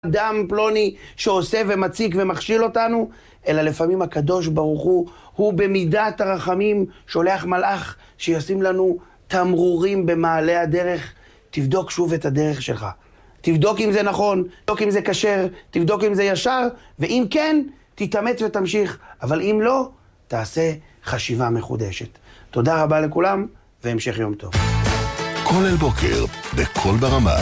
אדם פלוני שעושה ומציק ומכשיל אותנו, אלא לפעמים הקדוש ברוך הוא במידת הרחמים שולח מלאך שישים לנו תמרורים במעלה הדרך. תבדוק שוב את הדרך שלך, תבדוק אם זה נכון, תבדוק אם זה כשר, תבדוק אם זה ישר, ואם כן, תתאמץ ותמשיך, אבל אם לא, תעשה חשיבה מחודשת. תודה רבה לכולם, והמשך יום טוב. כל בוקר, בכל ברמה.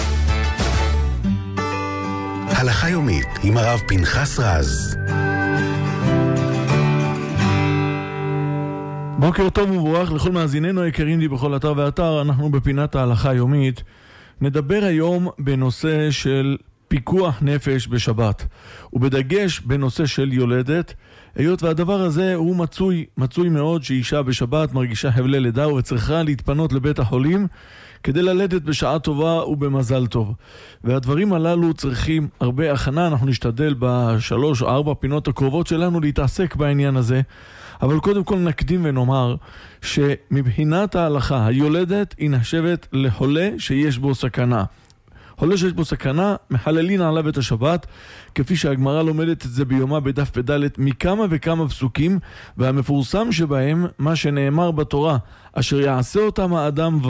הלכה יומית עם הרב פנחס רז. בוקר טוב ומבורך לכל מאזיננו היקרים לי בכל אתר ואתר. אנחנו בפינת ההלכה היומית. נדבר היום בנושא של פיקוח נפש בשבת, ובדגש בנושא של יולדת, היות והדבר הזה הוא מצוי מאוד שאישה בשבת מרגישה חבלי לידה וצריכה להתפנות לבית החולים כדי ללדת בשעה טובה ובמזל טוב. והדברים הללו צריכים הרבה הכנה. אנחנו נשתדל בשלוש או ארבע פינות הקרובות שלנו להתעסק בעניין הזה. אבל קודם כל נקדים ונאמר שמבחינת ההלכה היולדת היא נחשבת לחולה שיש בו סכנה. חולה שיש בו סכנה, מחללין עליו את השבת, כפי שהגמרא לומדת את זה ביומה בדף פדלת מכמה וכמה פסוקים, והמפורסם שבהם מה שנאמר בתורה, אשר יעשה אותם האדם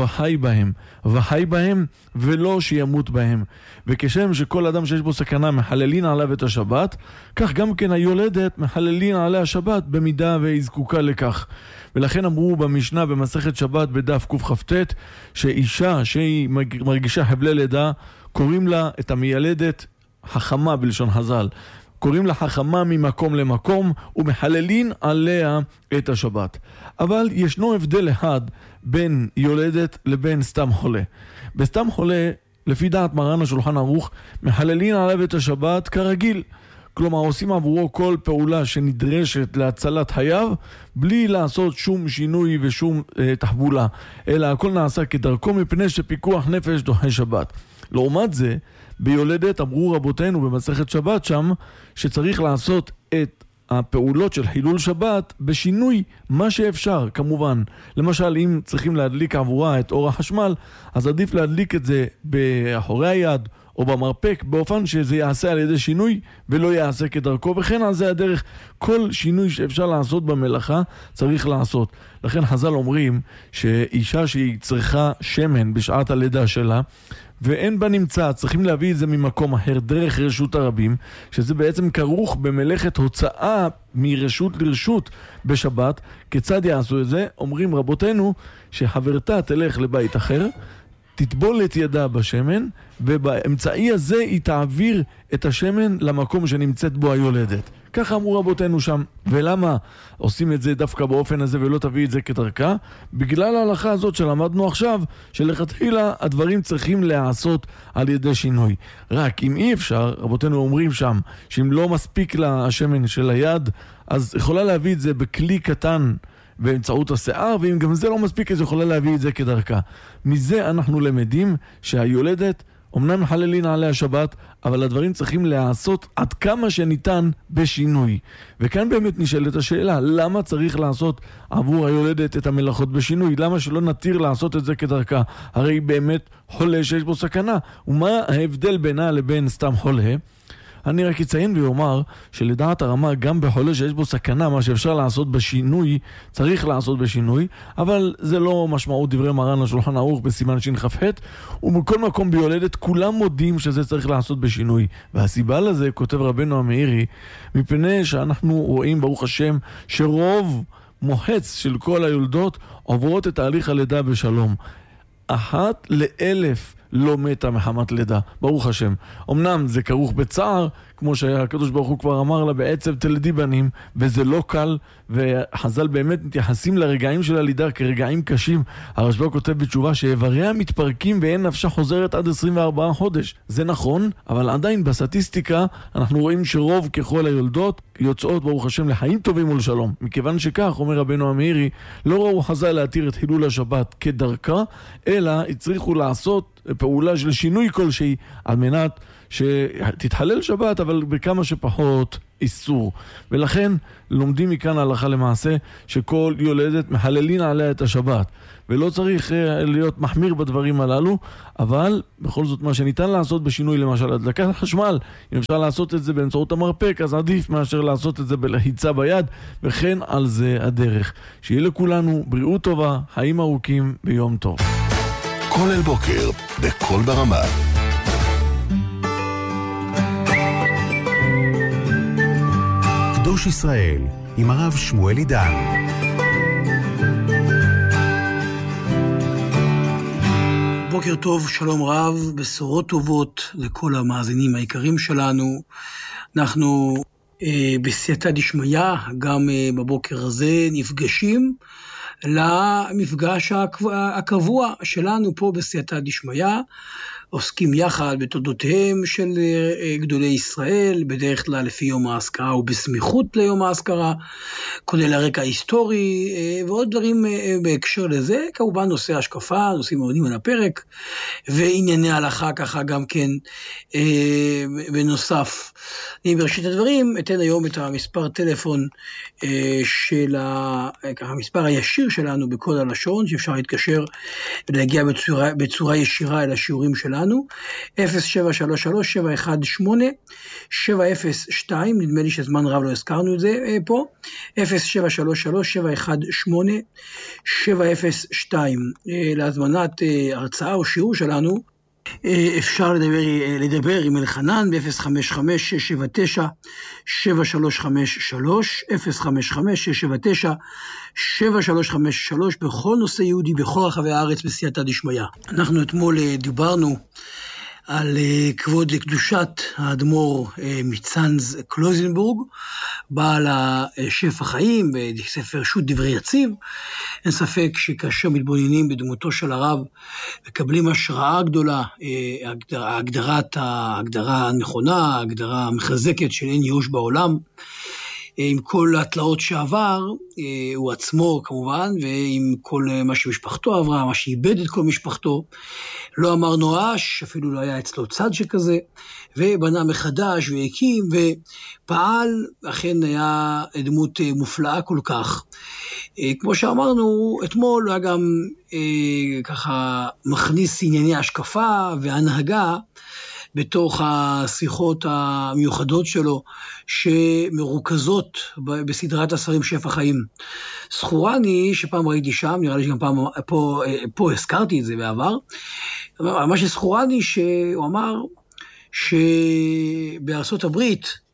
וחי בהם ולא שימות בהם. וכשם שכל אדם שיש בו סכנה מחללין עליו את השבת, כך גם כן היולדת מחללין עליה השבת במידה והיא זקוקה לכך. ולכן אמרו במשנה במסכת שבת בדף קכ"ט, שאישה שהיא מרגישה חבלי לידה, קוראים לה את המיילדת חכמה בלשון חז"ל. קוראים לה חכמה ממקום למקום ומחללין עליה את השבת. אבל ישנו הבדל אחד בין יולדת לבין סתם חולה. בסתם חולה, לפי דעת מרן השולחן ערוך, מחללין עליו את השבת כרגיל. כלומר, עושים עבורו כל פעולה שנדרשת להצלת חייו, בלי לעשות שום שינוי ושום תחבולה, אלא הכל נעשה כדרכו מפני שפיקוח נפש דוחה שבת. לעומת זה, ביולדת אמרו רבותינו במסכת שבת שם, שצריך לעשות את הפעולות של חילול שבת בשינוי מה שאפשר, כמובן. למשל, אם צריכים להדליק עבורה את אור החשמל, אז עדיף להדליק את זה באחורי היד, או במרפק, באופן שזה יעשה על ידי שינוי ולא יעשה כדרכו, וכן על זה הדרך. כל שינוי שאפשר לעשות במלאכה צריך לעשות. לכן חז"ל אומרים שאישה שהיא צריכה שמן בשעת הלידה שלה ואין בה נמצא, צריכים להביא את זה ממקום אחר דרך רשות הרבים, שזה בעצם כרוך במלאכת הוצאה מרשות לרשות בשבת. כיצד יעשו את זה? אומרים רבותינו שחברתה תלך לבית אחר, תטבול את ידה בשמן, ובאמצעי הזה היא תעביר את השמן למקום שנמצאת בו היולדת. ככה אמרו רבותינו שם. ולמה עושים את זה דווקא באופן הזה ולא תביא את זה כדרכה? בגלל ההלכה הזאת שלמדנו עכשיו, שלכתחילה הדברים צריכים להיעשות על ידי שינוי. רק אם אי אפשר, רבותינו אומרים שם, שאם לא מספיק לה השמן של היד, אז יכולה להביא את זה בכלי קטן באמצעות השיער, ואם גם זה לא מספיק, אז יכולה להביא את זה כדרכה. מזה אנחנו למדים שהיולדת אמנם מחללין עליה שבת, אבל הדברים צריכים להיעשות עד כמה שניתן בשינוי. וכאן באמת נשאלת השאלה, למה צריך לעשות עבור היולדת את המלאכות בשינוי? למה שלא נתיר לעשות את זה כדרכה? הרי באמת חולה שיש בו סכנה. ומה ההבדל בינה לבין סתם חולה? אני רק אציין ואומר שלדעת הרמה גם בחולה שיש בו סכנה, מה שאפשר לעשות בשינוי צריך לעשות בשינוי, אבל זה לא משמעות דברי מרן השולחן ערוך בסימן שכ"ח, ובכל מקום ביולדת כולם מודים שזה צריך לעשות בשינוי. והסיבה לזה, כותב רבנו המאירי, מפני שאנחנו רואים ברוך השם שרוב מוחץ של כל היולדות עוברות את תהליך הלידה בשלום. 1 ל-1000 לא מתה מחמת לידה, ברוך השם. אמנם זה כרוך בצער, כמו שהקדוש ברוך הוא כבר אמר לה, בעצב תלדי בנים, וזה לא קל, וחז"ל באמת מתייחסים לרגעים של הלידה כרגעים קשים. הרשב"א כותב בתשובה שאיבריה מתפרקים ואין נפשה חוזרת עד 24 חודש. זה נכון, אבל עדיין בסטטיסטיקה אנחנו רואים שרוב ככל היולדות יוצאות ברוך השם לחיים טובים ולשלום. מכיוון שכך, אומר רבנו המאירי, לא ראו חז"ל להתיר את חילול השבת כדרכה, אלא הצריכו לעשות פעולה של שינוי כלשהי על מנת שתתחלל שבת, אבל בכמה שפחות איסור. ולכן לומדים מכאן הלכה למעשה שכל יולדת מחללין עליה את השבת, ולא צריך להיות מחמיר בדברים הללו, אבל בכל זאת מה שניתן לעשות בשינוי, למשל הדלקת חשמל, אם אפשר לעשות את זה באמצעות המרפק, אז עדיף מאשר לעשות את זה בלחיצה ביד, וכן על זה הדרך. שיהיה לכולנו בריאות טובה, חיים ארוכים ויום טוב. כל אל בוקר, בכל ברמה. קדוש ישראל, עם הרב שמואל עידן. בוקר טוב, שלום רב, בשורות טובות לכל המאזינים היקרים שלנו. אנחנו בסייעתא דשמיא, גם בבוקר הזה נפגשים למפגש הקבוע שלנו פה בסייעתא דשמיא, עוסקים יחד בתולדותיהם של גדולי ישראל, בדרך כלל לפי יום האזכרה ובסמיכות ליום האזכרה, כולל הרקע ההיסטורי ועוד דברים בהקשר לזה, כמובן נושא השקפה, נושאים מעודים על הפרק, וענייני הלכה ככה גם כן בנוסף. אני בראשית הדברים אתן היום את המספר טלפון של המספר הישיר שלנו בכל הלשון, שאפשר להתקשר ולהגיע בצורה ישירה אל השיעורים שלנו, 0733-718-702, נדמה לי שזמן רב לא הזכרנו את זה פה, 0733-718-702, להזמנת הרצאה או שיעור שלנו, אפשר לדבר עם אלחנן ב-055-679-7353, 055-679-7353, בכל נושא יהודי בכל רחבי הארץ בסייעתא דשמיא. אנחנו אתמול דיברנו על כבוד לקדושת האדמו"ר מצאנז קלויזנבורג, בעל השפע חיים בספר שו"ת דברי יציב. אין ספק שכאשר מתבוננים בדמותו של הרב, מקבלים השראה גדולה, ההגדרה הנכונה, ההגדרה המחזקת של אין ייאוש בעולם, עם כל התלאות שעבר, הוא עצמו כמובן, ועם כל מה שמשפחתו עברה, מה שאיבד את כל משפחתו, לא אמר נואש, אפילו לא היה אצלו צד שכזה, ובנה מחדש והקים ופעל, אכן היה דמות מופלאה כל כך. כמו שאמרנו, אתמול היה גם ככה מכניס ענייני השקפה והנהגה, בתוך השיחות המיוחדות שלו, שמרוכזות בסדרת הספרים שפע חיים. זכורני, שפעם ראיתי שם, נראה לי שגם פעם פה הזכרתי את זה בעבר, מה שזכורני שהוא אמר, שבארצות הברית,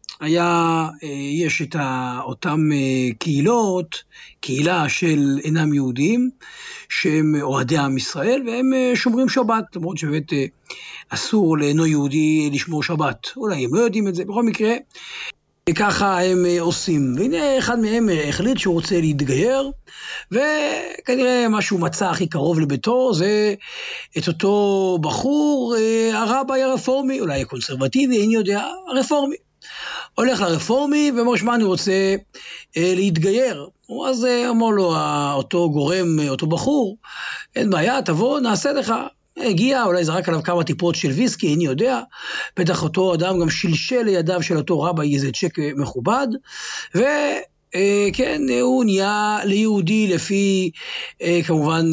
יש את אותם קהילות, קהילה של אינם יהודים, שהם אוהדי עם ישראל, והם שומרים שבת, למרות שבאמת אסור לאינו יהודי לשמור שבת. אולי הם לא יודעים את זה, בכל מקרה, ככה הם עושים. והנה אחד מהם החליט שהוא רוצה להתגייר, וכנראה מה שהוא מצא הכי קרוב לביתו, זה את אותו בחור, הרבי הרפורמי, אולי קונסרבטיבי, איני יודע, הרפורמי. הולך לרפורמי ואומר, שמע, אני רוצה להתגייר. אז אמר לו אותו גורם, אותו בחור, אין בעיה, תבוא, נעשה לך. הגיע, אולי זרק עליו כמה טיפות של ויסקי, איני יודע, בטח אותו אדם גם שלשל לידיו של אותו רבי איזה צ'ק מכובד, וכן, הוא נהיה ליהודי לפי כמובן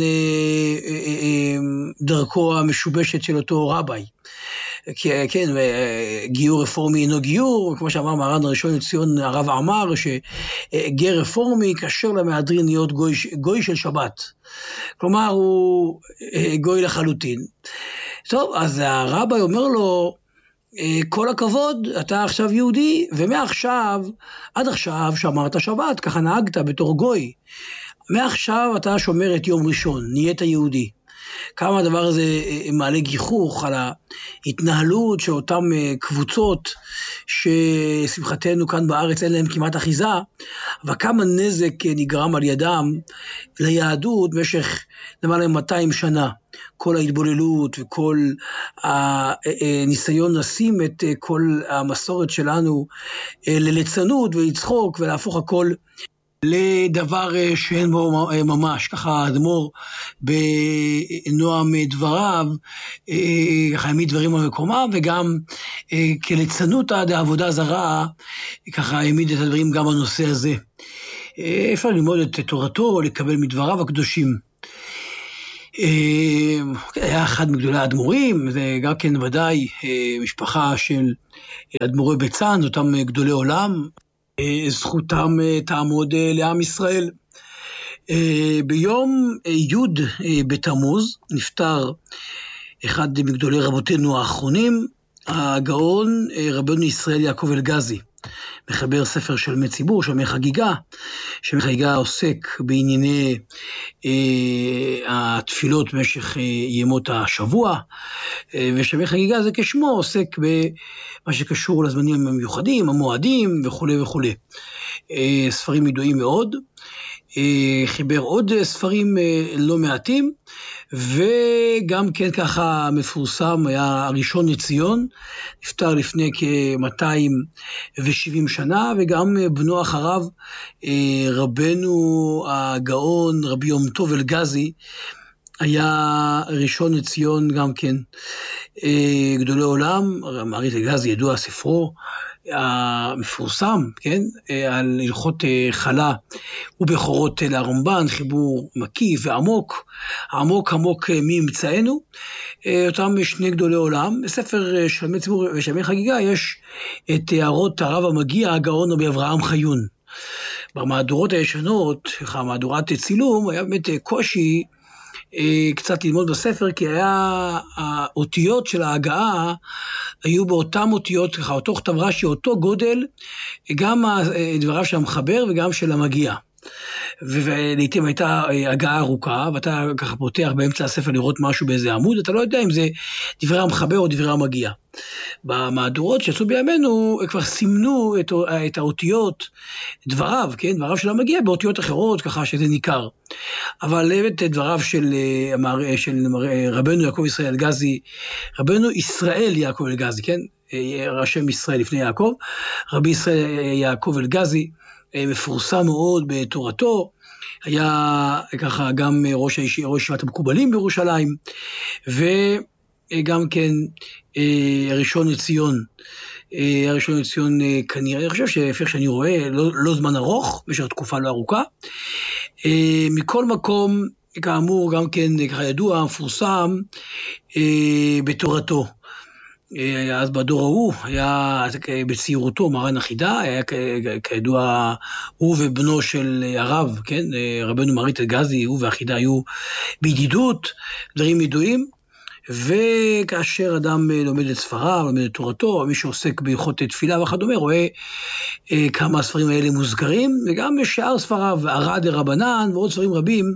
דרכו המשובשת של אותו רבי. כן, גיור רפורמי אינו גיור, כמו שאמר מרן הראשון לציון הרב עמר, שגר רפורמי קשר למהדרין להיות גוי של שבת. כלומר, הוא גוי לחלוטין. טוב, אז הרבי אומר לו, כל הכבוד, אתה עכשיו יהודי, ומעכשיו, עד עכשיו שמרת שבת, ככה נהגת בתור גוי. מעכשיו אתה שומר את יום ראשון, נהיית יהודי. כמה הדבר הזה מעלה גיחוך על ההתנהלות של אותם קבוצות ששמחתנו כאן בארץ אין להם כמעט אחיזה, אבל כמה נזק נגרם על ידם ליהדות במשך למעלה 200 שנה. כל ההתבוללות וכל הניסיון לשים את כל המסורת שלנו לליצנות ולצחוק ולהפוך הכל לדבר שאין בו ממש, ככה האדמו"ר בנועם דבריו, ככה העמיד דברים במקומם, וגם כליצנותא דעבודה זרה, ככה העמיד את הדברים גם בנושא הזה. אפשר ללמוד את תורתו, לקבל מדבריו הקדושים. היה אחד מגדולי האדמו"רים, וגם כן ודאי משפחה של אדמו"רי בצאן, אותם גדולי עולם, זכותם תעמוד לעם ישראל. ביום י' בתמוז נפטר אחד מגדולי רבותינו האחרונים, הגאון רבנו ישראל יעקב אלגזי, מחבר ספר של ימי ציבור, של ימי חגיגה, שימי חגיגה עוסק בענייני התפילות במשך ימות השבוע, ושימי חגיגה זה כשמו עוסק במה שקשור לזמנים המיוחדים, המועדים וכו' וכו'. ספרים ידועים מאוד, חיבר עוד ספרים לא מעטים, וגם כן ככה מפורסם היה הראשון לציון, נפטר לפני כ-270 שנה, וגם בנו אחריו רבנו הגאון רבי יום טוב אלגזי, היה ראשון לציון גם כן. גדולי עולם, מרית אלגזי ידוע ספרו המפורסם, כן, על הלכות חלה ובכורות לרמב"ן, חיבור מקיף ועמוק, עמוק עמוק מאמצענו, אותם שני גדולי עולם. בספר של ימי ציבור ושל ימי חגיגה יש את הערות הרב המגיע הגאון רבי אברהם חיון. במהדורות הישנות, מהדורת צילום, היה באמת קושי קצת ללמוד בספר, כי היה האותיות של ההגעה היו באותם אותיות, ככה אותו כתב רש"י, אותו גודל, גם דבריו של המחבר וגם של המגיע. ולעיתים הייתה הגעה ארוכה, ואתה ככה פותח באמצע הספר לראות משהו באיזה עמוד, אתה לא יודע אם זה דברי המחבר או דברי המגיע. במהדורות שיצאו בימינו, כבר סימנו את האותיות, דבריו, כן, דבריו של המגיע, באותיות אחרות, ככה שזה ניכר. אבל את דבריו של רבנו יעקב ישראל אלגזי, רבנו ישראל יעקב אלגזי, כן, רשם ישראל לפני יעקב, רבי ישראל יעקב אלגזי, מפורסם מאוד בתורתו, היה ככה גם ראש ישיבת המקובלים בירושלים, וגם כן הראשון לציון, כנראה, אני חושב שאיך שאני רואה, לא זמן ארוך, במשך תקופה לא ארוכה. מכל מקום, כאמור, גם כן ככה ידוע, מפורסם בתורתו. אז בדור ההוא, היה בצעירותו מרן החידה, היה כידוע הוא ובנו של הרב, כן, רבנו מרית אלגזי, הוא והחידה היו בידידות, דברים ידועים, וכאשר אדם לומד את ספריו, לומד את תורתו, מי שעוסק בהלכות תפילה וכדומה, רואה כמה הספרים האלה מוזכרים, וגם שאר ספריו, ערא דרבנן ועוד ספרים רבים,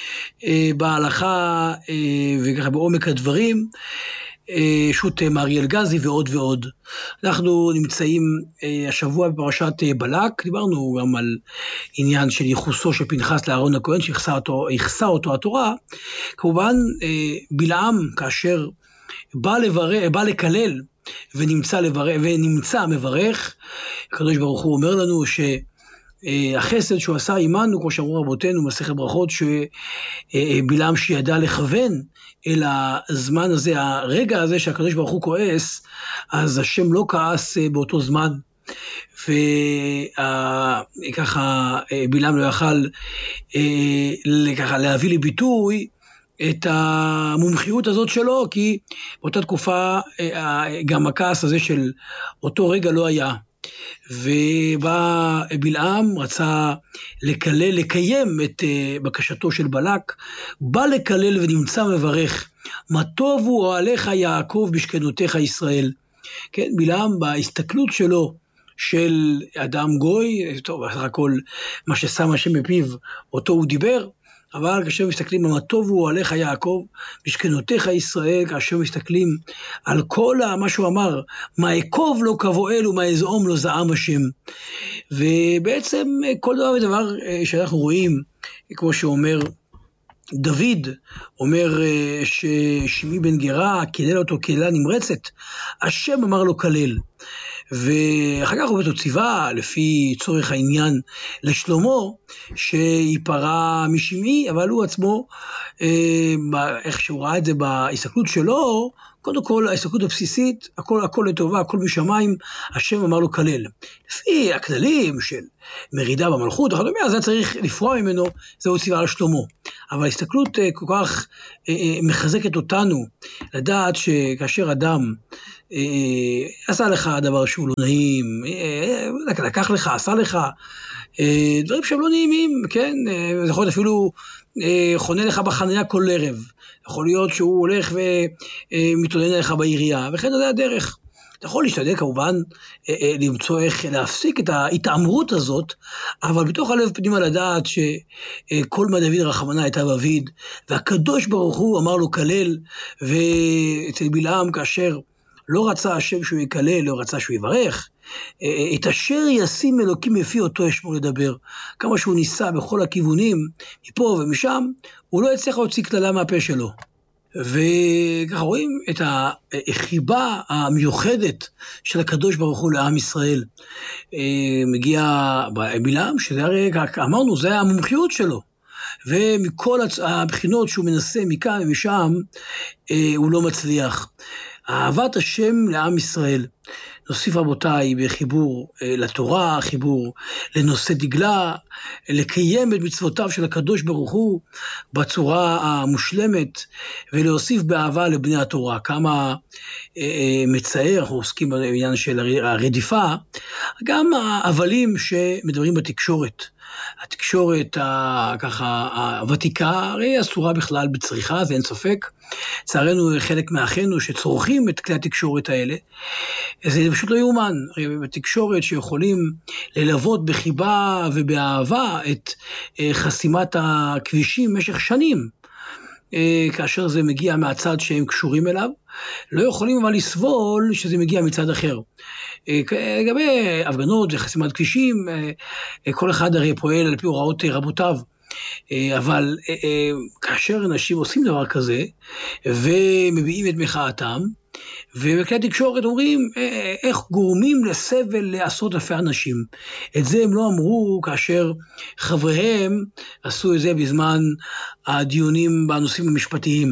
בהלכה וככה בעומק הדברים, שו"ת מרי אלגזי ועוד ועוד. אנחנו נמצאים השבוע בפרשת בלק, דיברנו גם על עניין של ייחוסו של פנחס לאהרון הכהן, שיחסה אותו התורה. כמובן בלעם כאשר בא לקלל ונמצא מברך, הקדוש ברוך הוא אומר לנו החסד שהוא עשה עמנו, כמו שאמרו רבותינו מסכת ברכות, שבלעם שידע לכוון אל הזמן הזה, הרגע הזה שהקדוש ברוך הוא כועס, אז השם לא כעס באותו זמן, וככה בלעם לא יכל להביא לביטוי את המומחיות הזאת שלו, כי באותה תקופה גם הכעס הזה של אותו רגע לא היה. ובא בלעם, רצה לקיים את בקשתו של בלק, בא לקלל ונמצא מברך, מה טוב הוא אוהליך יעקב בשכנותיך ישראל. כן, בלעם בהסתכלות שלו של אדם גוי, טוב, אחר הכל מה ששם השם בפיו, אותו הוא דיבר, אבל כאשר מסתכלים על מה טוב הוא אוהליך יעקב בשכנותיך ישראל, כאשר מסתכלים על כל מה שהוא אמר, מה אקוב לא כבואל ומה אזעום לא זעם השם. ובעצם כל דבר ודבר שאנחנו רואים, כמו שאומר דוד, אומר ששמי בן גרה קילל אותו קללה נמרצת, השם אמר לו כלל. ואחר כך הוא ציווה, לפי צורך העניין, לשלמה, שיפרע משמעי, אבל הוא עצמו, איך שהוא ראה את זה בהסתכלות שלו, קודם כל, ההסתכלות הבסיסית, הכל לטובה, הכל משמיים, השם אמר לו כלל. לפי הכללים של מרידה במלכות, אז זה צריך לפרוע ממנו, זהו ציווה על שלמה. אבל ההסתכלות כל כך מחזקת אותנו, לדעת שכאשר אדם עשה לך דבר שהוא לא נעים, לקח לך, עשה לך, דברים שהם לא נעימים, כן? זה יכול להיות אפילו חונה לך בחניה כל ערב. יכול להיות שהוא הולך ומתלונן עליך בעירייה, וכן זה הדרך. אתה יכול להשתדל כמובן למצוא איך להפסיק את ההתאמרות הזאת, אבל בתוך הלב פנימה לדעת שכל מה דוד רחמנא הייתה בדוד, והקדוש ברוך הוא אמר לו כלל, ואצל בלעם כאשר לא רצה השם שהוא יקלל, לא רצה שהוא יברך, את אשר ישים אלוקים לפי אותו ישמעו לדבר. כמה שהוא ניסה בכל הכיוונים, מפה ומשם, הוא לא יצליח להוציא קללה מהפה שלו. וככה רואים את החיבה המיוחדת של הקדוש ברוך הוא לעם ישראל. מגיע בלעם, שזה הרי, אמרנו, זה המומחיות שלו. ומכל הבחינות שהוא מנסה מכאן ומשם, הוא לא מצליח. אהבת השם לעם ישראל. נוסיף רבותיי בחיבור לתורה, חיבור לנושא דגלה, לקיים את מצוותיו של הקדוש ברוך הוא בצורה המושלמת, ולהוסיף באהבה לבני התורה. כמה מצער, אנחנו עוסקים בעניין של הרדיפה, גם ההבלים שמדברים בתקשורת. התקשורת ככה הוותיקה, הרי אסורה בכלל בצריכה, זה אין ספק. צערנו חלק מאחינו שצורכים את כלי התקשורת האלה, זה פשוט לא יאומן. הרי בתקשורת שיכולים ללוות בחיבה ובאהבה את חסימת הכבישים במשך שנים, כאשר זה מגיע מהצד שהם קשורים אליו, לא יכולים אבל לסבול שזה מגיע מצד אחר. לגבי הפגנות וחסימת כבישים, כל אחד הרי פועל על פי הוראות רבותיו, אבל כאשר אנשים עושים דבר כזה, ומביאים את מחאתם, ובכלי התקשורת אומרים איך גורמים לסבל לעשרות אלפי אנשים. את זה הם לא אמרו כאשר חבריהם עשו את זה בזמן הדיונים בנושאים המשפטיים.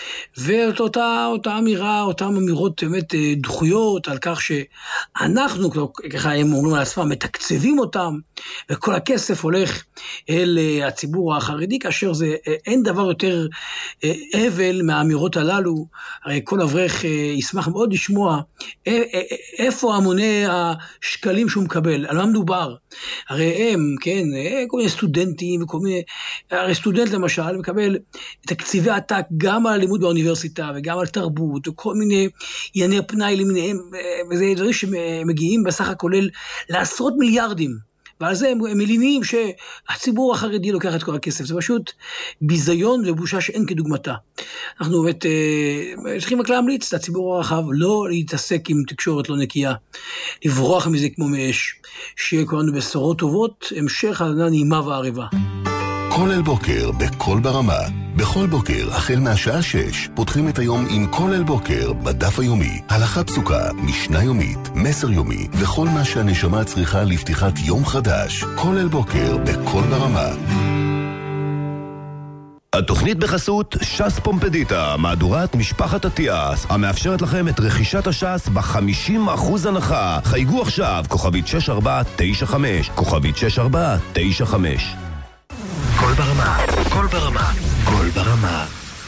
ואותה אמירה, אותן אמירות באמת דחויות על כך שאנחנו, ככה הם אומרים על עצמם, מתקצבים אותם, וכל הכסף הולך אל הציבור החרדי, כאשר זה אין דבר יותר אבל מהאמירות הללו. הרי כל אברך ישמח מאוד לשמוע איפה המוני השקלים שהוא מקבל, על מה מדובר. הרי הם, כן, כל מיני סטודנטים, וכל מיני, הרי סטודנט למשל מקבל תקציבי עתק גם על לימוד באוניברסיטה וגם על תרבות וכל מיני ענייני פנאי למיניהם, וזה דברים שמגיעים בסך הכולל לעשרות מיליארדים. ועל זה הם מלינים שהציבור החרדי לוקח את כל הכסף. זה פשוט ביזיון ובושה שאין כדוגמתה. אנחנו באמת צריכים רק להמליץ לציבור הרחב לא להתעסק עם תקשורת לא נקייה, לברוח מזה כמו מאש, שיהיה כולנו בשורות טובות, המשך האזנה נעימה וערבה. כל אל בוקר בכל ברמה. בכל בוקר, החל מהשעה 6, פותחים את היום עם כל אל בוקר בדף היומי. הלכה פסוקה, משנה יומית, מסר יומי, וכל מה שהנשמה צריכה לפתיחת יום חדש. כל אל בוקר בכל ברמה. התוכנית בחסות ש"ס פומפדיטה, מהדורת משפחת אטיאס, המאפשרת לכם את רכישת הש"ס ב-50% הנחה. חייגו עכשיו, כוכבית 6495, כוכבית 6495. כל ברמה, כל ברמה, כל ברמה.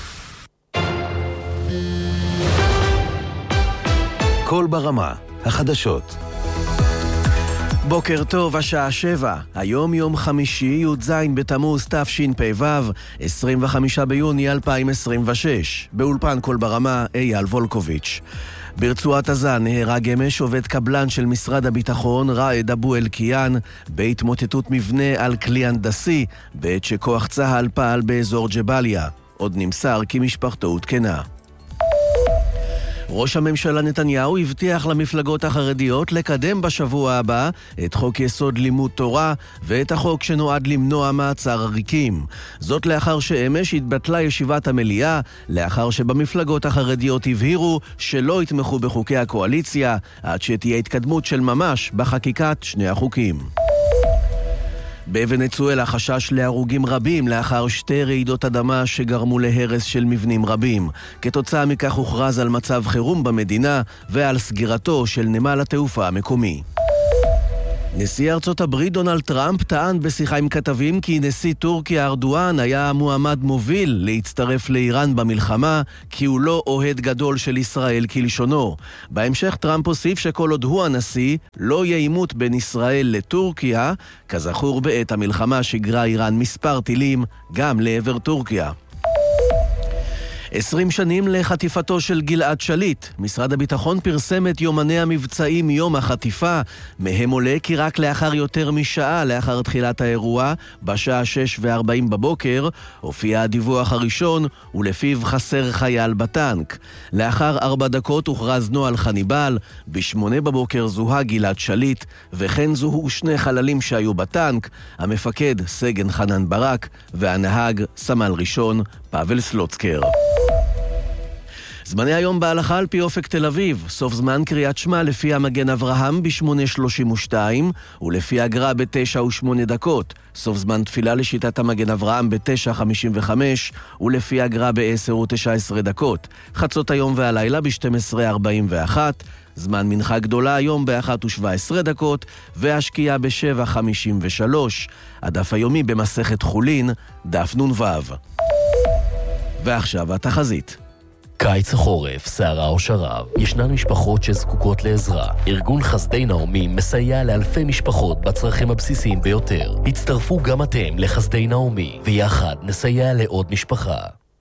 כל ברמה, החדשות. בוקר טוב, השעה 7. היום יום חמישי, י"ז בתמוז תשפ"ו, 25 ביוני 2026. באולפן כל ברמה, אייל וולקוביץ'. ברצועת עזה נהרג אמש עובד קבלן של משרד הביטחון ראד אבו אלקיעאן בהתמוטטות מבנה על כלי הנדסי בעת שכוח צה"ל פעל באזור ג'באליה. עוד נמסר כי משפחתו הותקנה. ראש הממשלה נתניהו הבטיח למפלגות החרדיות לקדם בשבוע הבא את חוק יסוד לימוד תורה ואת החוק שנועד למנוע מעצר עריקים. זאת לאחר שאמש התבטלה ישיבת המליאה, לאחר שבמפלגות החרדיות הבהירו שלא יתמכו בחוקי הקואליציה עד שתהיה התקדמות של ממש בחקיקת שני החוקים. בוונצואלה חשש להרוגים רבים לאחר שתי רעידות אדמה שגרמו להרס של מבנים רבים. כתוצאה מכך הוכרז על מצב חירום במדינה ועל סגירתו של נמל התעופה המקומי. נשיא ארצות הברית דונלד טראמפ טען בשיחה עם כתבים כי נשיא טורקיה ארדואן היה מועמד מוביל להצטרף לאיראן במלחמה, כי הוא לא אוהד גדול של ישראל כלשונו. בהמשך טראמפ הוסיף שכל עוד הוא הנשיא, לא יהיה עימות בין ישראל לטורקיה. כזכור, בעת המלחמה שיגרה איראן מספר טילים גם לעבר טורקיה. 20 שנים לחטיפתו של גלעד שליט. משרד הביטחון פרסם את יומני המבצעים מיום החטיפה. מהם עולה כי רק לאחר יותר משעה לאחר תחילת האירוע, בשעה 6:40 בבוקר, הופיע הדיווח הראשון, ולפיו חסר חייל בטנק. לאחר 4 דקות הוכרז נוהל חניבל, ב8 בבוקר זוהה גלעד שליט, וכן זוהו 2 חללים שהיו בטנק, המפקד סגן חנן ברק, והנהג סמל ראשון פאבל סלוצקר. זמני היום בהלכה על פי אופק תל אביב, סוף זמן קריאת שמע לפי המגן אברהם ב8:32 ולפי הגר"א ב9:08, סוף זמן תפילה לשיטת המגן אברהם ב9:55 ולפי הגר"א ב10:19, חצות היום והלילה ב12:41, זמן מנחה גדולה היום ב1:17 והשקיעה ב7:53. הדף היומי במסכת חולין, דף נ"ו. ועכשיו התחזית. קיץ החורף, סערה או שרב. ישנן משפחות שזקוקות לעזרה. ארגון חסדי נעמי מסייע לאלפי משפחות בצרכים הבסיסיים ביותר. הצטרפו גם אתם לחסדי נעמי, ויחד נסייע לעוד משפחה.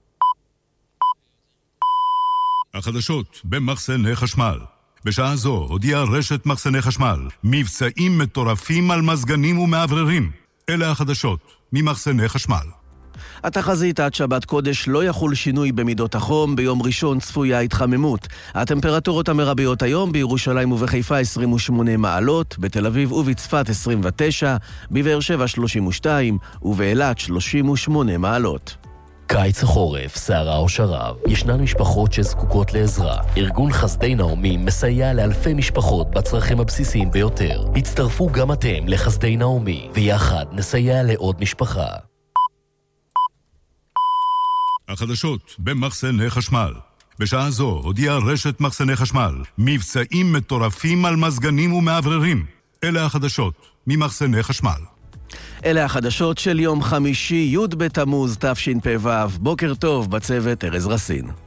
החדשות במחסני חשמל. בשעה זו הודיעה רשת מחסני חשמל מבצעים מטורפים על מזגנים ומעבררים. אלה החדשות ממחסני חשמל. התחזית עד שבת קודש לא יחול שינוי במידות החום, ביום ראשון צפויה התחממות. הטמפרטורות המרביות היום בירושלים ובחיפה 28 מעלות, בתל אביב ובצפת 29, בבאר שבע 32 ובאילת 38 מעלות. קיץ החורף, סערה או שרב. ישנן משפחות שזקוקות לעזרה. ארגון חסדי נעמי מסייע לאלפי משפחות בצרכים הבסיסיים ביותר. הצטרפו גם אתם לחסדי נעמי, ויחד נסייע לעוד משפחה. החדשות במחסני חשמל. בשעה זו הודיעה רשת מחסני חשמל מבצעים מטורפים על מזגנים ומעבררים. אלה החדשות ממחסני חשמל. אלה החדשות של יום חמישי י' בתמוז תשפ"ו. בוקר טוב, בצוות ארז רסין.